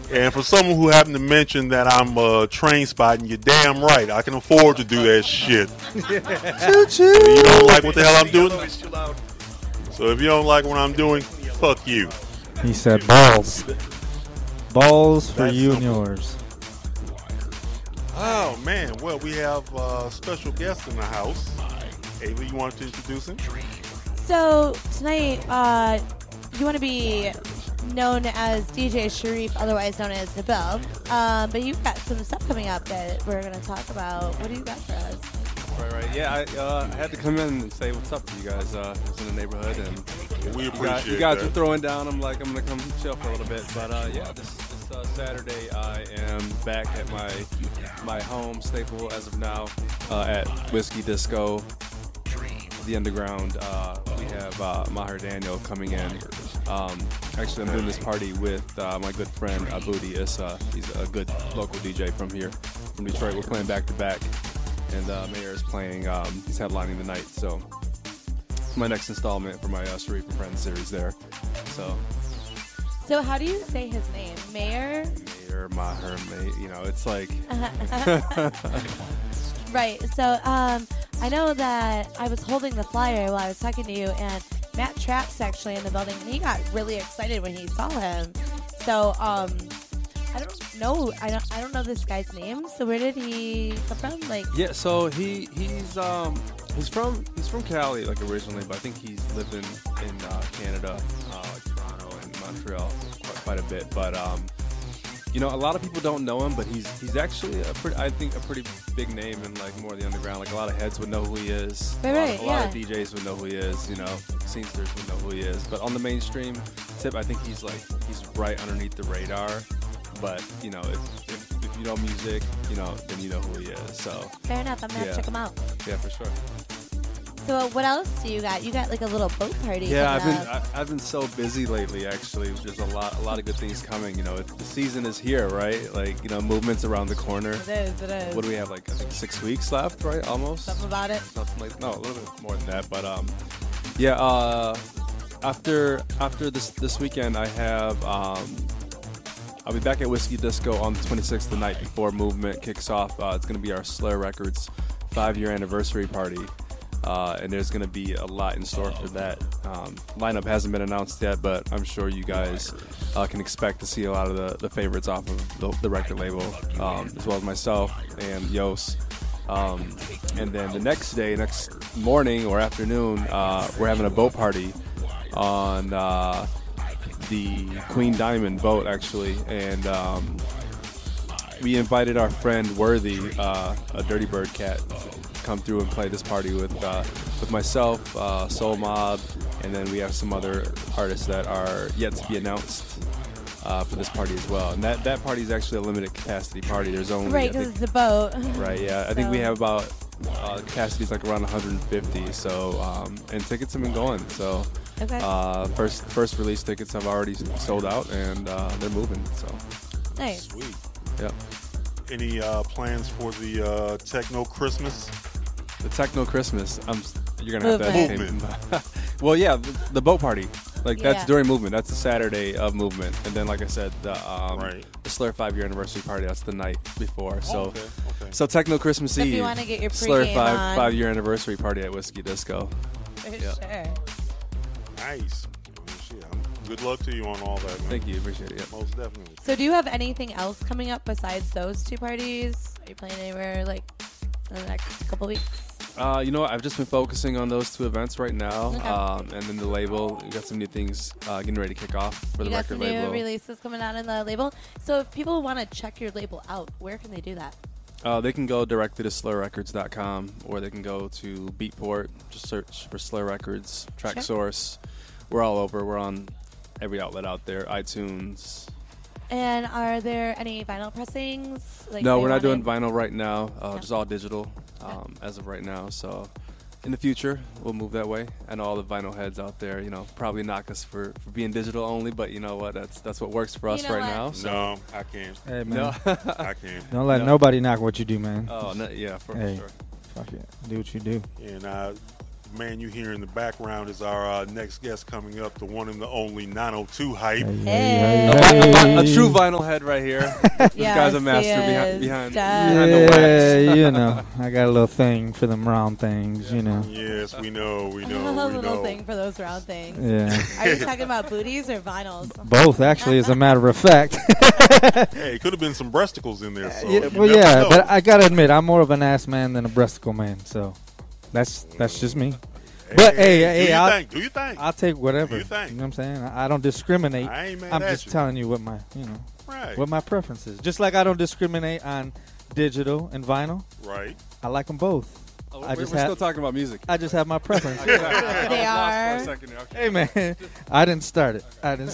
And for someone who happened to mention that I'm train spotting, you're damn right. I can afford to do that shit. Choo-choo. You don't like what the hell I'm doing? So if you don't like what I'm doing, fuck you. He said balls. Balls for That's you and simple. yours. Oh, man. Well, we have a special guest in the house. Ava, you wanted to introduce him? So tonight, you want to be known as DJ Sharif, otherwise known as Nabil. But you've got some stuff coming up that we're going to talk about. What do you got for us? Right. Yeah, I had to come in and say what's up to you guys. I was in the neighborhood, and We appreciate you guys that. were throwing down. I'm like, I'm going to come chill for a little bit. But, yeah, this Saturday, I am back at my home staple as of now at Whiskey Disco, the Underground. We have Maher Daniel coming in. Actually, I'm doing this party with my good friend Aboudi Issa. He's a good local DJ from here, from Detroit. We're playing back-to-back, and Mayor is playing. He's headlining the night, so it's my next installment for my Sharif and Friends series there. So how do you say his name? Mayor? Maher, it's like... Right. So I know that I was holding the flyer while I was talking to you, and Matt Trapp's actually in the building, and he got really excited when he saw him. So I don't know. I don't know this guy's name. So where did he come from? Like, Yeah, so he's from Cali, like, originally, but I think he's lived in Canada, like Toronto and Montreal quite a bit. But a lot of people don't know him, but he's actually a pretty big name in, like, more of the underground. Like, a lot of heads would know who he is. Right, a lot of DJs would know who he is. Scenesters would know who he is. But on the mainstream tip, I think he's right underneath the radar. But if you know music, then you know who he is. So fair enough. I'm gonna check him out. Yeah, for sure. So what else do you got? You got like a little boat party. Yeah, coming up. I've been so busy lately. Actually, there's a lot of good things coming. The season is here, right? Like, movement's around the corner. It is. What do we have? Like, I think 6 weeks left, right? Almost. Something about it. No, a little bit more than that. But yeah. After this weekend, I have I'll be back at Whiskey Disco on the 26th, the night before Movement kicks off. It's going to be our Slur Records 5-year anniversary party. And there's going to be a lot in store for that. Lineup hasn't been announced yet, but I'm sure you guys can expect to see a lot of the favorites off of the record label, as well as myself and Yos. And then the next morning or afternoon, we're having a boat party on the Queen Diamond boat, actually. And we invited our friend Worthy, a Dirty Bird cat, come through and play this party with myself, Soul Mob, and then we have some other artists that are yet to be announced for this party as well. And that party is actually a limited capacity party. There's only Right, because it's a boat. Right, yeah. I think we have about capacity is like around 150. So and tickets have been going. So Okay. first release tickets have already sold out, and they're moving. So Nice. Sweet. yeah. Any plans for the Techno Christmas? The Techno Christmas. You're gonna have to Movement. Well, yeah, the boat party. Like, that's Yeah. during Movement. That's the Saturday of Movement, and then, like I said, the Right. Slur 5-year anniversary party. That's the night before. So, Okay. so Techno Christmas So if Eve. you wanna get your Slur pregame on. 5-year anniversary party at Whiskey Disco. For Yeah. sure. Nice. Well, shit, good luck to you on all that, man. Thank you, appreciate it. Yeah. Most definitely. So do you have anything else coming up besides those two parties? Are you playing anywhere like in the next couple weeks? You know what? I've just been focusing on those two events right now, Okay. and then the label. We got some new things getting ready to kick off for the You got record some new label. releases coming out in the label. So if people want to check your label out, where can they do that? They can go directly to slurrecords.com, or they can go to Beatport. Just search for Slur Records, Track Source. We're all over. We're on every outlet out there, iTunes. And are there any vinyl pressings? Like No, they we're not doing wanted- vinyl right now. Just all digital as of right now. So in the future, we'll move that way. I know all the vinyl heads out there, probably knock us for being digital only, but you know what? That's what works for us know right what? now. So. No, I can't. Hey, man. No. I can't. Don't let nobody knock what you do, man. Oh, no, yeah, for Hey. sure. Fuck it. Do what you do. And The man you hear in the background is our next guest coming up, the one and the only 902 Hype. A true vinyl head right here. This guy's a master behind the wax. Yeah, you know, I got a little thing for them round things, you know. Yes, we know. A little thing for those round things. Yeah. Are you talking about booties or vinyls? Both, actually, as a matter of fact. Hey, it could have been some breasticles in there. So but I gotta admit, I'm more of an ass man than a breasticle man, so that's just me. But hey, do you think? I'll take whatever. Do you think? You know what I'm saying? I don't discriminate. I ain't mad I'm at just you. telling you what my, what my preference is. Just like I don't discriminate on digital and vinyl. Right. I like them both. We're still talking about music. I just have my preference. They are. For a second, okay. Hey man, I didn't start it.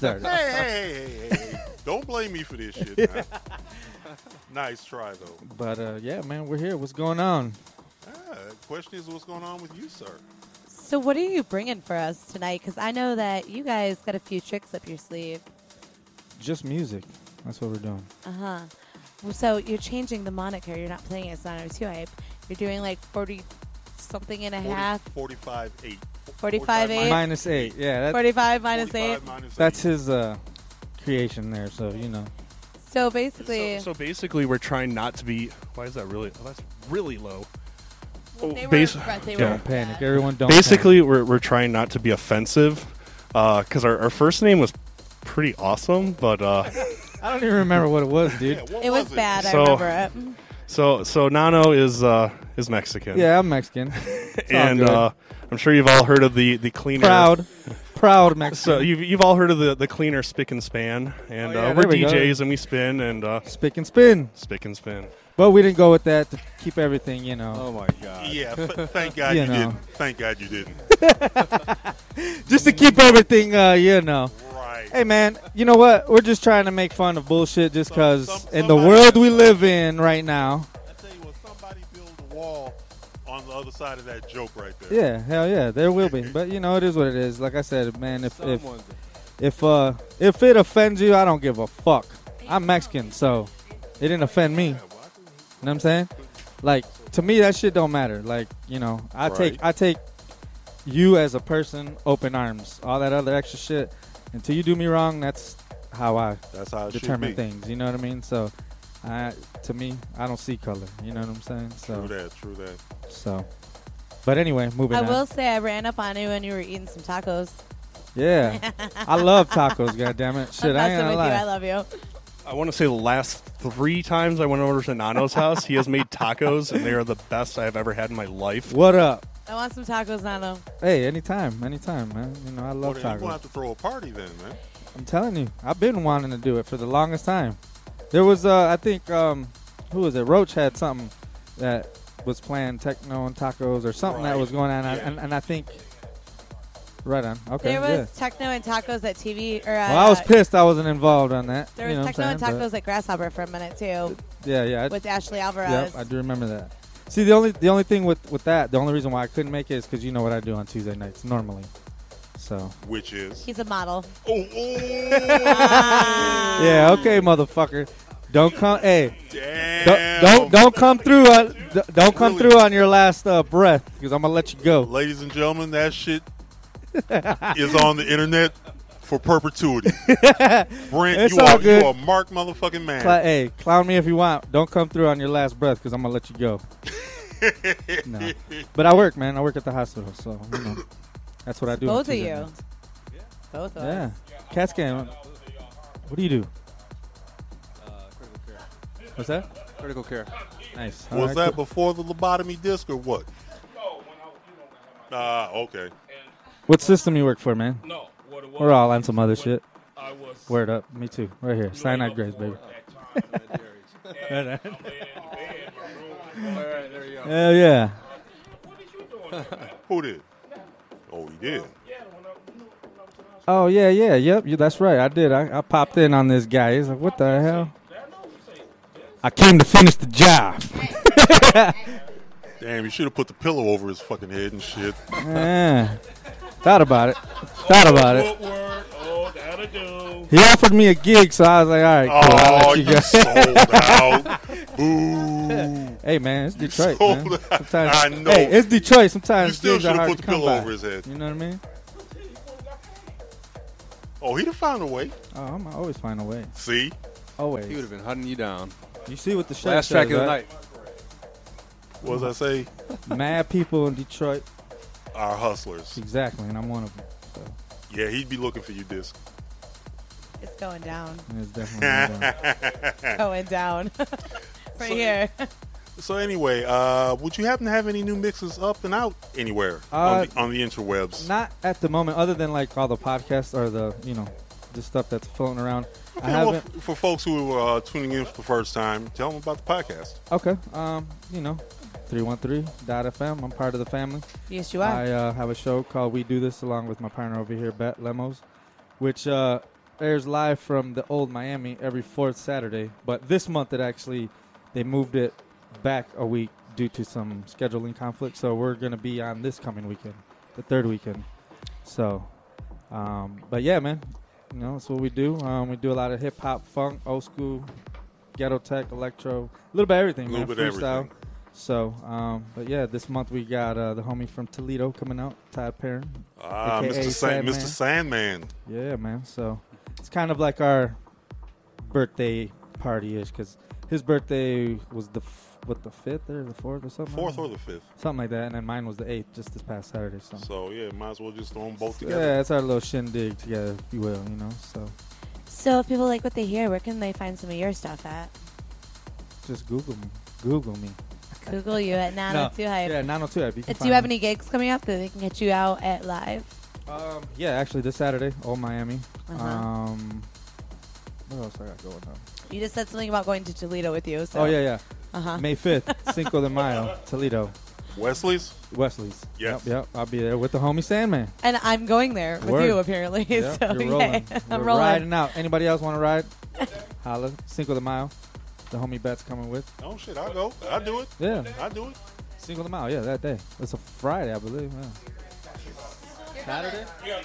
Hey. Don't blame me for this shit, man. Nice try, though. But yeah, man, we're here. What's going on? The question is, what's going on with you, sir? So what are you bringing for us tonight? Because I know that you guys got a few tricks up your sleeve. Just music. That's what we're doing. Uh-huh. Well, so you're changing the moniker. You're not playing as 902 Hype. You're doing like 40-something and a half. 45.8. 45.8? Minus 8. Yeah. 45 minus 8. That's his creation there, so, you know. So basically... So basically, we're trying not to be... Why is that really... Oh, that's really low. They were Don't panic. Everyone don't Basically, panic. we're trying not to be offensive, because our first name was pretty awesome, but I don't even remember what it was, dude. Yeah, It was bad. I So- remember it. so Nano is Mexican. Yeah, I'm Mexican. and good. I'm sure you've all heard of the cleaner. Proud Mexican. So you've all heard of the cleaner Spick and Span, and yeah, we're there we go. DJs and we spin and Spick and spin. Spick and Spin. But we didn't go with that to keep everything, you know. Oh my God. Yeah, thank God You you know. didn't. Thank God you didn't. Just to keep everything, you know. Right. Hey, man, you know what? We're just trying to make fun of bullshit just because in the somebody- world we live in right now. I tell you what, somebody build a wall on the other side of that joke right there. Yeah, hell yeah, there will be. But, you know, it is what it is. Like I said, man, if it offends you, I don't give a fuck. I'm Mexican, so it didn't offend me. You know what I'm saying? Like, to me, that shit don't matter. Like, you know, I take you as a person, open arms. All that other extra shit, until you do me wrong, that's how I determine things. You know what I mean? So, to me, I don't see color. You know what I'm saying? So, True that. So, but anyway, moving on. I will say I ran up on you when you were eating some tacos. Yeah, I love tacos. Goddammit, shit, I ain't I'm messing gonna with lie. you. I love you. I want to say the last 3 times I went over to Nano's house, he has made tacos, and they are the best I have ever had in my life. What up? I want some tacos, Nano. Hey, anytime, man. You know, I love You're tacos. going to have to throw a party then, man. I'm telling you, I've been wanting to do it for the longest time. There was, I think, who was it? Roach had something that was playing techno and tacos or something that was going on, and I think. Right on. Okay. There was techno and tacos at TV. Well, I was pissed I wasn't involved on that. There you was know techno and what I'm saying? tacos at Grasshopper for a minute too. Yeah. With Ashley Alvarez. Yep, I do remember that. See, the only thing with that, the only reason why I couldn't make it is because you know what I do on Tuesday nights normally. So. Which is? He's a model. Oh. Yeah. Okay, motherfucker. Don't come. Hey. Damn. Don't come through. Don't come through on your last breath because I'm gonna let you go. Ladies and gentlemen, that shit is on the internet for perpetuity. Brent, It's you all good. are a marked motherfucking man. Hey, clown me if you want. Don't come through on your last breath because I'm gonna let you go. No, but I work, man. I work at the hospital, so you know that's what I do. Both on of Tuesday you. nights. Both of Yeah. us. CAT scan. What do you do? Critical care. What's that? Critical care. Nice. Was All right, that cool. before the lobotomy disc or what? Okay. What system you work for, man? No, what it was. We're all on some other shit. I was. Word up. Me too. Right here. Cyanide grace, baby. And I'm laying in bed in my room. All right, there you go. Hell yeah. What is you doing? Who did? Oh, he did. Oh, yeah. Yep. That's right. I did. I popped in on this guy. He's like, what the hell? I came to finish the job. Damn, you should have put the pillow over his fucking head and shit. Yeah. Thought about it. Footwork. Oh, that What to do? He offered me a gig, so I was like, all right, cool. I'll Oh, let you you go. sold out. Boo. Hey, man, it's Detroit, Sold man. out. Sometimes, I know. Hey, it's Detroit. You Sometimes still gigs are should have hard put to the come pillow by. over his head. You know what I mean? Oh, he'd have found a way. Oh, I'm always find a way. See? Always. He would have been hunting you down. You see what the shirt Last says, track of the right? night. What does I say? Mad people in Detroit. Our hustlers. Exactly, and I'm one of them. So Yeah, he'd be looking for you, Disc. It's going down. it's definitely Going down. Right So- here. So anyway, would you happen to have any new mixes up and out anywhere on the interwebs? not at the moment, other than like all the podcasts or the the stuff that's floating around. I Okay, well, haven't. for folks who are tuning in for the first time, tell them about the podcast. Okay. 313.fm. I'm part of the family. Yes, you are. I have a show called We Do This along with my partner over here, Bet Lemos, which airs live from the old Miami every fourth Saturday. But this month they moved it back a week due to some scheduling conflict. So we're going to be on this coming weekend, the third weekend. So, but yeah, man, that's what we do. We do a lot of hip hop, funk, old school, ghetto tech, electro, a little bit of everything, A little man. bit of Freestyle. everything. So, but yeah, this month we got the homie from Toledo coming out, Todd Perrin. Ah, AKA Mr. Sandman. Yeah, man. So it's kind of like our birthday party-ish because his birthday was the 5th or the 4th or something? Fourth or the fifth. Something like that. And then mine was the 8th, just this past Saturday. So, So yeah, might as well just throw them both together. yeah, it's our little shindig together, if you will, So So if people like what they hear, where can they find some of your stuff at? just Google me. Google me. Google you at 902 Hype. Yeah, 902 Hype. You can Do find you have me. any gigs coming up that they can get you out at live? Yeah, actually this Saturday, Old Miami. Uh-huh. What else I got going on? You just said something about going to Toledo with you. So. Oh, yeah. Uh-huh. May 5th, Cinco de Mayo, Toledo. Wesley's? Wesley's. Yes. Yep. I'll be there with the homie Sandman. And I'm going there with Word. you, apparently. Yep, so, you're yay. rolling. I'm We're rolling. riding out. Anybody else want to ride? Holla. Cinco de Mayo. The homie Bet's coming with. Oh shit, I'll go. I'll do it. Yeah. I'll do it. Cinco de Mayo. Yeah, that day. It's a Friday, I believe. Yeah. Saturday?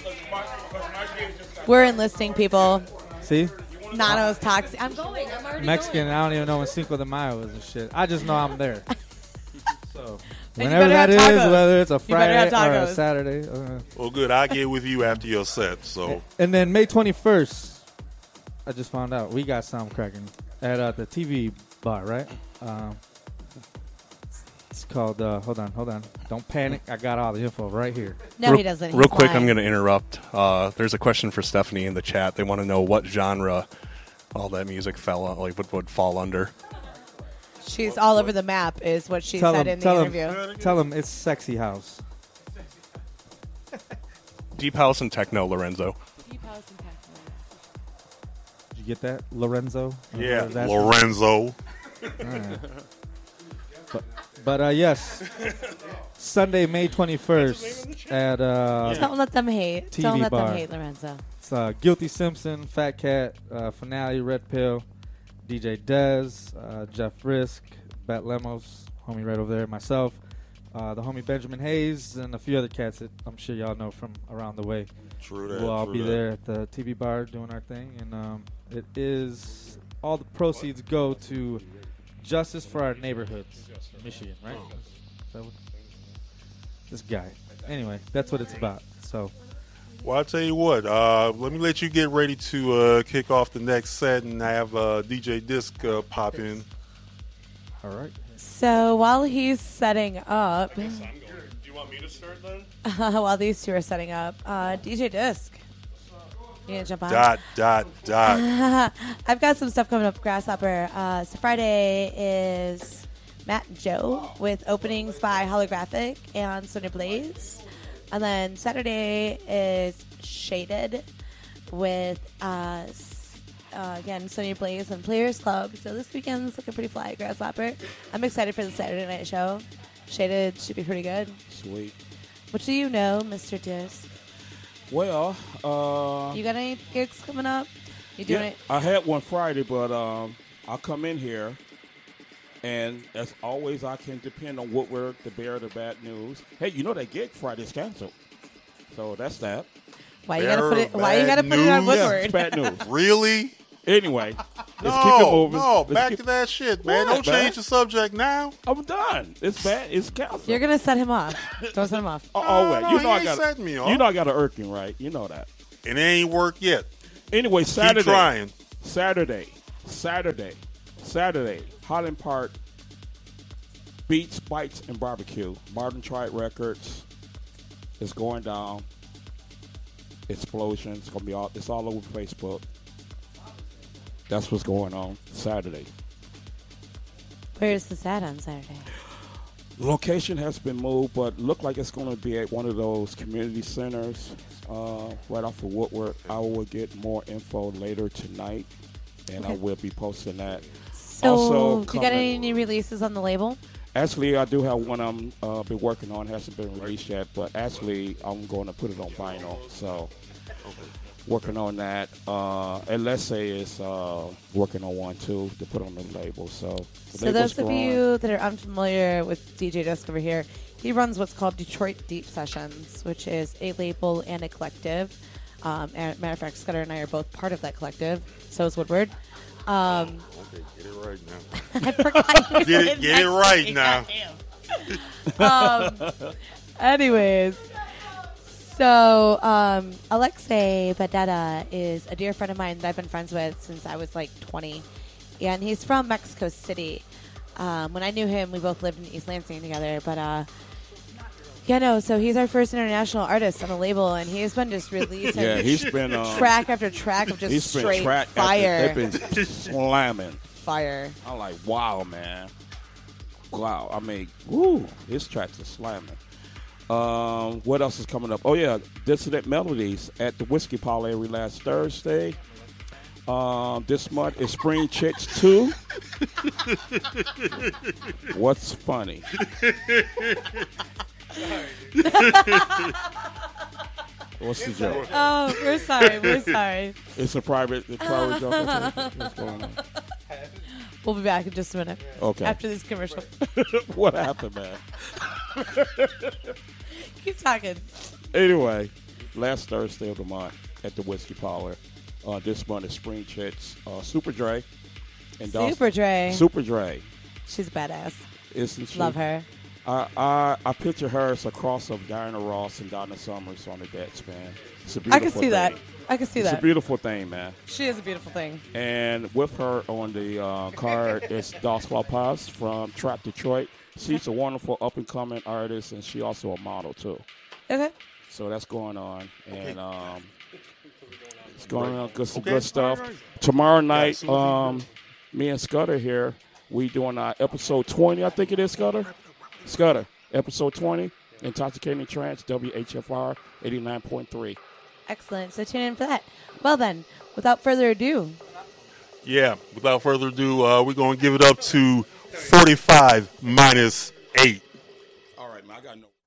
We're enlisting people. See? Nano's toxic. I'm going. I'm already Mexican. going. I don't even know when Cinco de Mayo is and shit. I just know I'm there. So And you whenever better that is, have tacos. whether it's a You better Friday have or a tacos. Saturday. Well, good. I'll get with you after your set. So And then May 21st, I just found out we got something cracking at the TV bar, right? It's called. Hold on. Don't panic. I got all the info right here. No, he doesn't. He's Real quick, I'm lying. going to interrupt. There's a question for Stephanie in the chat. They want to know what genre all that music would fall under. She's all over the map, is what she Tell said him- in the tell him. interview. Tell them it's sexy house. Deep house and techno, Lorenzo. Did you get that, Lorenzo? yeah, That's- Lorenzo. Alright. But yes, Sunday, May 21st at Don't let them hate. TV Don't let bar. them hate, Lorenzo. it's, Guilty Simpson, Fat Cat, Finale, Red Pill, DJ Dez, Jeff Risk, Bet Lemos, homie right over there, myself, the homie Benjamin Hayes, and a few other cats that I'm sure y'all know from around the way. True that. We'll all true be that. there at the TV bar doing our thing, and it is all the proceeds go to Justice for Our Neighborhoods, Michigan, right? Is that what, this guy. Anyway, that's what it's about. So, Well, I'll tell you what. Let me let you get ready to kick off the next set and have DJ Disc pop in. all right. So while he's setting up, Do you want me to start then? while these two are setting up, DJ Disc, you gonna jump on? Dot. I've got some stuff coming up, Grasshopper. So Friday is Matt and Joe with openings by Holographic and Sonya Blaze. And then Saturday is Shaded with again, Sonya Blaze and Players Club. So this weekend's looking pretty fly at Grasshopper. I'm excited for the Saturday night show. Shaded should be pretty good. Sweet. What do you know, Mr. Disc? Well, You got any gigs coming up? You doing yeah, it? I had one Friday, but I'll come in here, and as always, I can depend on what were the bear of the bad news. Hey, you know that gig Friday's canceled, so that's that. Why you gotta put it? Why you gotta put it on news. Yeah, Woodward? it's bad news. Really? Anyway, let's keep it No, moving. no, Let's back keep- to that shit, man. What, Don't man? change the subject now. I'm done. It's bad. It's canceled. You're gonna set him off. Don't set him off. Oh, wait. No, You he know I ain't got. setting me off. You know I got an irking, right? You know that. It ain't worked yet. Anyway, Saturday. Keep trying. Saturday. Highland Park Beats, Bites, and Barbecue. Martin Tribe Records is going down. Explosion. It's gonna be all. It's all over Facebook. That's what's going on Saturday. Where is this at on Saturday? Location has been moved, but look like it's going to be at one of those community centers right off of Woodward. I will get more info later tonight, and I Okay. will be posting that. So, Also you got coming- any new releases on the label? Actually, I do have one I'm been working on. Hasn't been released yet, but actually, I'm going to put it on vinyl. So, working on that. And let's say it's working on one too to put on the label. So, the So label's those of growing. you that are unfamiliar with DJ Dusk over here, he runs what's called Detroit Deep Sessions, which is a label and a collective. And matter of fact, Scudder and I are both part of that collective. So is Woodward. Okay, get it right now. I forgot you Get said it right next now. week. Anyways, so Alexei Badetta is a dear friend of mine that I've been friends with since I was like 20, and he's from Mexico City. When I knew him, we both lived in East Lansing together, but so he's our first international artist on the label, and he's been just releasing Yeah, he's been track after track of just he's been straight track fire. They've been slamming. Fire. I'm like, wow, man. Wow. I mean, woo, his tracks are slamming. What else is coming up? Oh, yeah, Dissident Melodies at the Whiskey Parlor every last Thursday. This month is Spring Chicks 2. What's funny? What's the joke? Oh, we're sorry. We're sorry. It's a private joke. What's going on? We'll be back in just a minute. Okay. After this commercial. What happened, man? Keep talking. Anyway, last Thursday of the month at the Whiskey Parlor. This month is Spring Chicks, Super Dre. And Super Dre. Super Dre. She's a badass. Isn't she? Love her. I picture her as a cross of Diana Ross and Donna Summers on the decks, man. It's a I beautiful can see that. thing. I can see It's that. a beautiful thing, man. She is a beautiful thing. And with her on the card is Dos La Paz from Trap Detroit. She's a wonderful up-and-coming artist, and she also a model, too. Okay. So that's going on. And it's going on some good stuff. Tomorrow night, me and Scudder here, we doing our episode 20, I think it is, Scudder? Scudder, episode 20, Intoxicating Trance, WHFR 89.3. Excellent. So tune in for that. Well then, without further ado, Yeah, without further ado, we're going to give it up to 45 minus 8. All right, man, I got no...